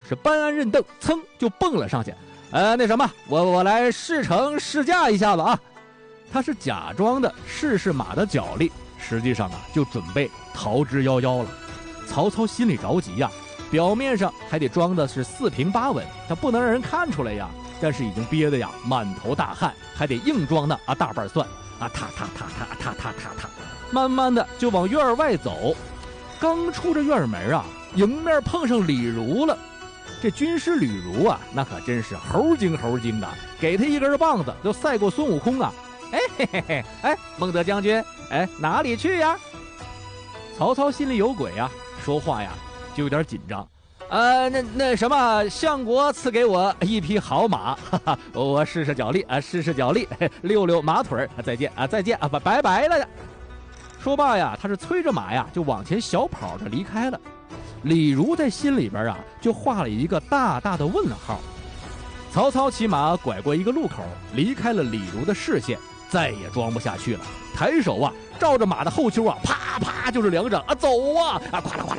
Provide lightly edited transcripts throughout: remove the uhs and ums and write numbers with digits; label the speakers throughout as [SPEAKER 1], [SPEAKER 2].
[SPEAKER 1] 是搬鞍认凳，噌就蹦了上去。那什么，我来试乘试驾一下子啊。他是假装的试马的脚力，实际上啊就准备逃之夭夭了。曹操心里着急呀，表面上还得装的是四平八稳，他不能让人看出来呀。但是已经憋得呀满头大汗，还得硬装呢大瓣蒜啊，踏，慢慢的就往院外走。刚出这院门啊，迎面碰上李儒了。这军师吕儒啊，那可真是猴精的，给他一根棒子就赛过孙悟空啊！孟德将军，哪里去呀？曹操心里有鬼啊，说话呀就有点紧张。那什么，相国赐给我一匹好马，我试试脚力，溜溜马腿，再见啊，拜拜了呀！说罢呀，他是催着马呀，就往前小跑着离开了。李儒在心里边啊，就画了一个大大的问号。曹操骑马拐过一个路口，离开了李儒的视线，再也装不下去了，抬手啊，照着马的后丘啊，啪就是两掌啊，走啊，哗啦，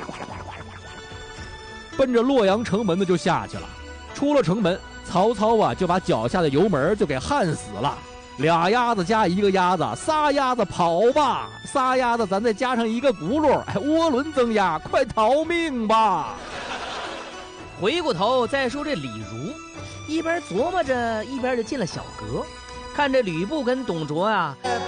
[SPEAKER 1] 奔着洛阳城门的就下去了。出了城门，曹操啊就把脚下的油门就给焊死了。俩鸭子加一个鸭子，仨鸭子跑吧，仨鸭子咱再加上一个轱辘，涡轮增压，快逃命吧！
[SPEAKER 2] 回过头再说这李儒，一边琢磨着，一边就进了小阁，看着吕布跟董卓啊